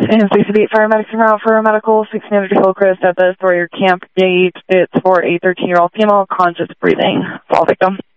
And 68 paramedics en route for a medical, 600 Hillcrest at the Sawyer camp date. It's for a 13-year-old female, conscious breathing. Fall victim.